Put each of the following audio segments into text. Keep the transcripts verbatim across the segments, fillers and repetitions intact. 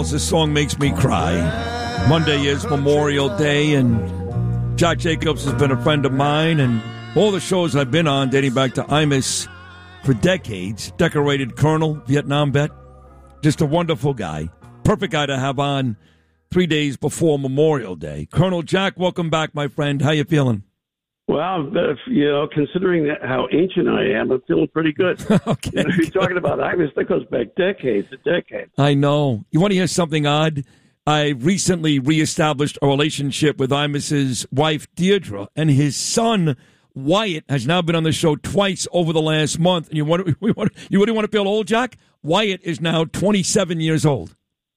This song makes me cry. Monday is Memorial Day, and Jack Jacobs has been a friend of mine, and all the shows I've been on dating back to Imus for decades. Decorated Colonel, Vietnam vet. Just a wonderful guy. Perfect guy to have on three days before Memorial Day. Colonel Jack, welcome back, my friend. How you feeling? Well, if, you know, considering that how ancient I am, I'm feeling pretty good. Okay. You know, you're talking about Imus, that goes back decades and decades. I know. You want to hear something odd? I recently reestablished a relationship with Imus's wife, Deirdre, and his son, Wyatt, has now been on the show twice over the last month. And you want to, we want, you really want to feel old, Jack? Wyatt is now twenty-seven years old.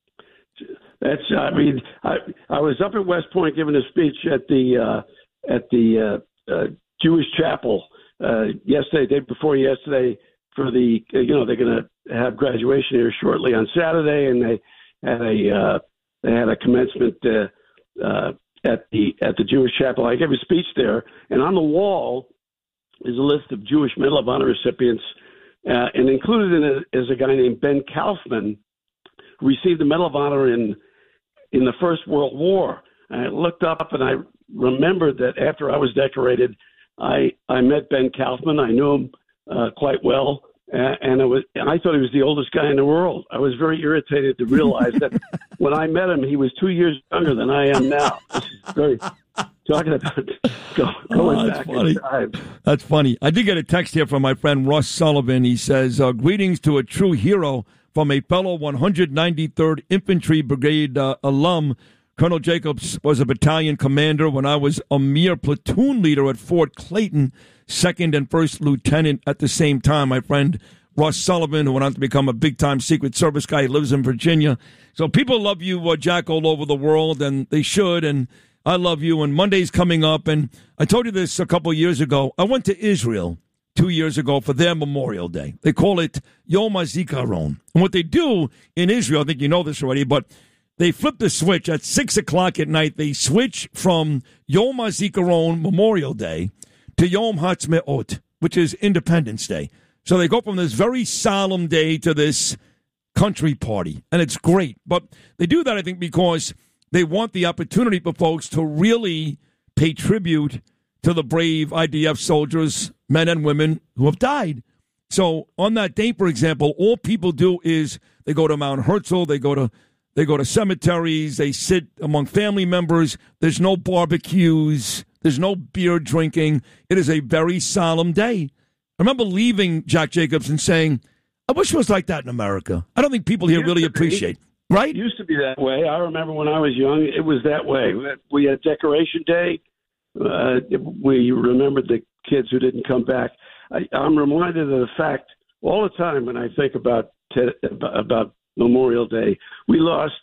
That's, I mean, I I was up at West Point giving a speech at the uh, at the uh, uh, Jewish chapel uh, yesterday, day before yesterday, for the, you know, they're going to have graduation here shortly on Saturday, and they had a uh, they had a commencement uh, uh, at the at the Jewish chapel. I gave a speech there, and on the wall is a list of Jewish Medal of Honor recipients, uh, and included in it is a guy named Ben Kaufman, who received the Medal of Honor in in the First World War. I looked up and I remembered that after I was decorated, I I met Ben Kaufman. I knew him uh, quite well, uh, and it was and I thought he was the oldest guy in the world. I was very irritated to realize that when I met him, he was two years younger than I am now. This is very talking about go, going oh, that's back funny. in time. That's funny. I did get a text here from my friend Russ Sullivan. He says, uh, greetings to a true hero from a fellow one hundred ninety-third Infantry Brigade uh, alum. Colonel Jacobs was a battalion commander when I was a mere platoon leader at Fort Clayton, second and first lieutenant at the same time. My friend Russ Sullivan, who went on to become a big-time Secret Service guy, lives in Virginia. So people love you, uh, Jack, all over the world, and they should, and I love you. And Monday's coming up, and I told you this a couple of years ago. I went to Israel two years ago for their Memorial Day. They call it Yom HaZikaron. And what they do in Israel, I think you know this already, but they flip the switch at six o'clock at night. They switch from Yom HaZikaron, Memorial Day, to Yom HaTzmeot, which is Independence Day. So they go from this very solemn day to this country party, and it's great. But they do that, I think, because they want the opportunity for folks to really pay tribute to the brave I D F soldiers, men and women who have died. So on that day, for example, all people do is they go to Mount Herzl, they go to they go to cemeteries, they sit among family members. There's no barbecues, there's no beer drinking. It is a very solemn day. I remember leaving Jack Jacobs and saying, I wish it was like that in America. I don't think people here really appreciate. Right? It used to be that way. I remember when I was young, it was that way. We had Decoration Day. Uh, we remembered the kids who didn't come back. I, I'm reminded of the fact all the time when I think about te- about Memorial Day, we lost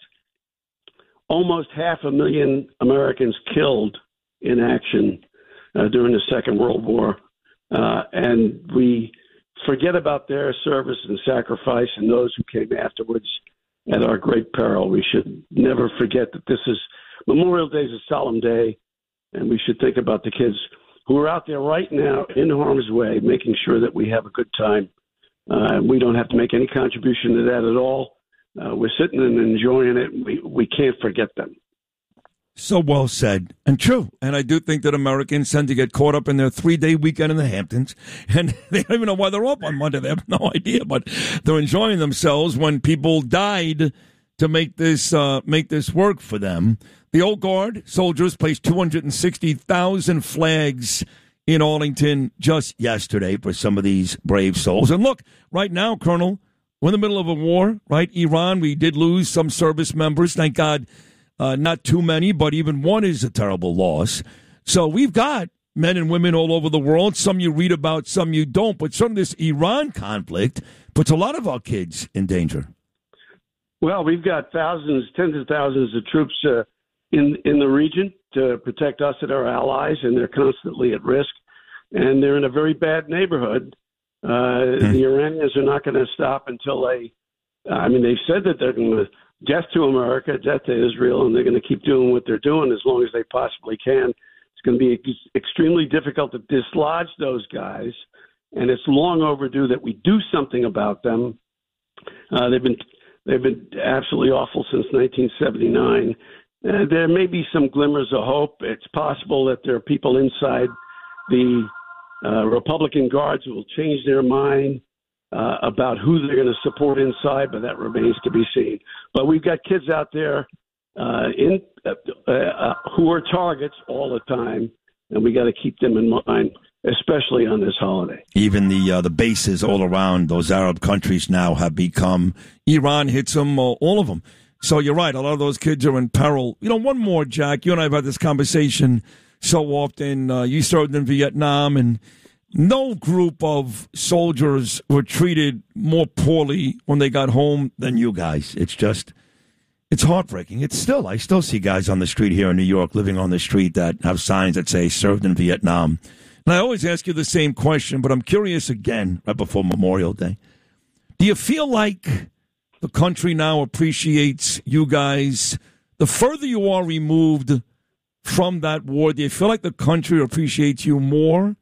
almost half a million Americans killed in action uh, during the Second World War, uh, and we forget about their service and sacrifice and those who came afterwards at our great peril. We should never forget that this is Memorial Day is a solemn day. And we should think about the kids who are out there right now in harm's way, making sure that we have a good time. Uh, we don't have to make any contribution to that at all. Uh, we're sitting and enjoying it. We we can't forget them. So well said and true. And I do think that Americans tend to get caught up in their three-day weekend in the Hamptons, and they don't even know why they're off on Monday. They have no idea, but they're enjoying themselves when people died to make this uh, make this work for them. The Old Guard soldiers placed two hundred sixty thousand flags in Arlington just yesterday for some of these brave souls. And look, right now, Colonel, we're in the middle of a war, right? Iran, we did lose some service members. Thank God, uh, not too many, but even one is a terrible loss. So we've got men and women all over the world. Some you read about, some you don't. But some of this Iran conflict puts a lot of our kids in danger. Well, we've got thousands, tens of thousands of troops uh, in in the region to protect us and our allies, and they're constantly at risk. And they're in a very bad neighborhood. Uh, mm. The Iranians are not going to stop until they, I mean, they've said that they're going to, death to America, death to Israel, and they're going to keep doing what they're doing as long as they possibly can. It's going to be ex- extremely difficult to dislodge those guys, and it's long overdue that we do something about them. Uh, they've been They've been absolutely awful since nineteen seventy-nine. Uh, there may be some glimmers of hope. It's possible that there are people inside the uh, Republican Guards who will change their mind uh, about who they're going to support inside, but that remains to be seen. But we've got kids out there uh, in uh, uh, who are targets all the time, and we got to keep them in mind, especially on this holiday. Even the uh, the bases all around those Arab countries now have become, Iran hits them, uh, all of them. So you're right, a lot of those kids are in peril. You know, one more, Jack, you and I have had this conversation so often. Uh, you served in Vietnam, and no group of soldiers were treated more poorly when they got home than you guys. It's just, it's heartbreaking. It's still, I still see guys on the street here in New York, living on the street, that have signs that say served in Vietnam. And I always ask you the same question, but I'm curious again, right before Memorial Day. Do you feel like the country now appreciates you guys? The further you are removed from that war, do you feel like the country appreciates you more,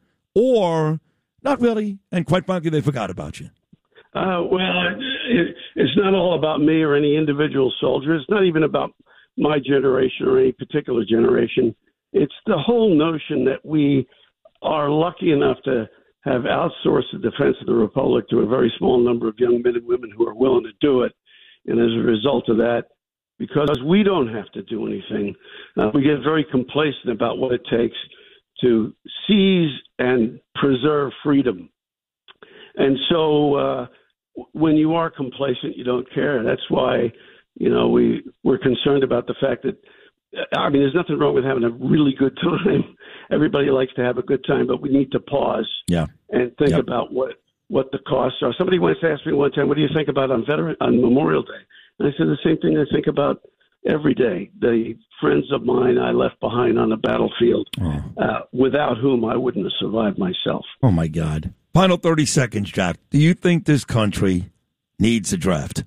or not really, and quite frankly, they forgot about you? Uh, well, it, it's not all about me or any individual soldier. It's not even about my generation or any particular generation. It's the whole notion that we are lucky enough to have outsourced the defense of the Republic to a very small number of young men and women who are willing to do it. And as a result of that, because we don't have to do anything, uh, we get very complacent about what it takes to seize and preserve freedom. And so uh, when you are complacent, you don't care. That's why, you know, we, we're concerned about the fact that, I mean, there's nothing wrong with having a really good time. Everybody likes to have a good time, but we need to pause yeah. and think yep. about what, what the costs are. Somebody once asked me one time, what do you think about on veteran on Memorial Day? And I said the same thing I think about every day. The friends of mine I left behind on the battlefield, oh. uh, without whom I wouldn't have survived myself. Oh, my God. Final thirty seconds, Jack. Do you think this country needs a draft?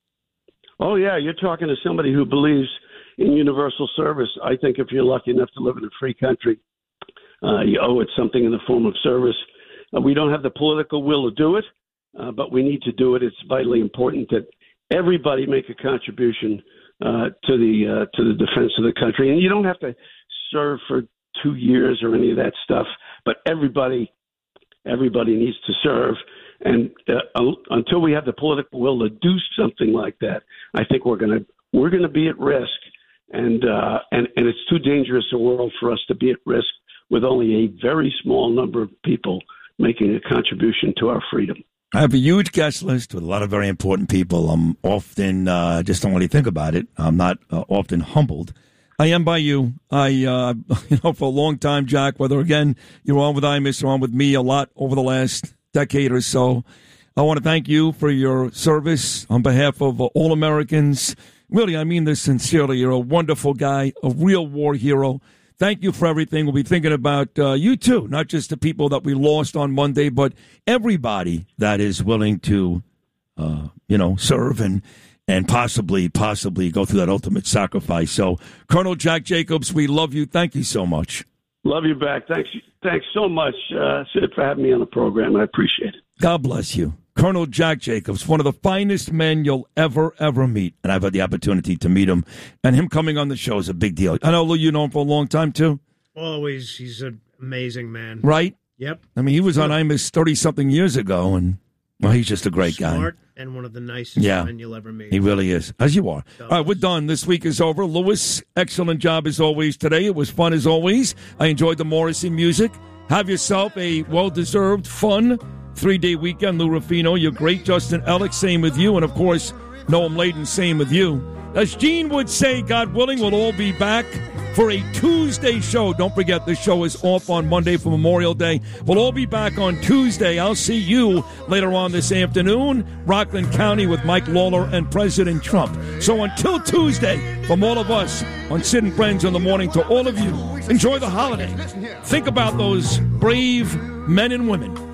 Oh, yeah. You're talking to somebody who believes in universal service. I think if you're lucky enough to live in a free country, uh, you owe it something in the form of service. Uh, we don't have the political will to do it, uh, but we need to do it. It's vitally important that everybody make a contribution uh, to the uh, to the defense of the country. And you don't have to serve for two years or any of that stuff, but everybody everybody needs to serve. And uh, until we have the political will to do something like that, I think we're going to we're going to be at risk. And, uh, and and it's too dangerous a world for us to be at risk with only a very small number of people making a contribution to our freedom. I have a huge guest list with a lot of very important people. I'm often, uh, just don't really think about it. I'm not uh, often humbled. I am by you. I, uh, you know, for a long time, Jack, whether, again, you're on with Imus or on with me a lot over the last decade or so, I want to thank you for your service on behalf of uh, all Americans. Really, I mean this sincerely. You're a wonderful guy, a real war hero. Thank you for everything. We'll be thinking about uh, you, too, not just the people that we lost on Monday, but everybody that is willing to, uh, you know, serve and and possibly, possibly go through that ultimate sacrifice. So, Colonel Jack Jacobs, we love you. Thank you so much. Love you back. Thanks, thanks so much, uh, Sid, for having me on the program. I appreciate it. God bless you. Colonel Jack Jacobs, one of the finest men you'll ever, ever meet. And I've had the opportunity to meet him. And him coming on the show is a big deal. I know, Lou, you know him for a long time, too. Always. He's an amazing man. Right? Yep. I mean, he was on Imus thirty-something years ago, and, well, he's just a great Smart guy. Smart and one of the nicest yeah. men you'll ever meet. He really is, as you are. Does. All right, we're done. This week is over. Lewis, excellent job as always today. It was fun as always. I enjoyed the Morrissey music. Have yourself a well-deserved, fun three-day weekend. Lou Ruffino, you're great. Justin Ellick, same with you. And, of course, Noam Layden, same with you. As Gene would say, God willing, we'll all be back for a Tuesday show. Don't forget, the show is off on Monday for Memorial Day. We'll all be back on Tuesday. I'll see you later on this afternoon, Rockland County with Mike Lawler and President Trump. So until Tuesday, from all of us on Sid and Friends in the Morning to all of you, enjoy the holiday. Think about those brave men and women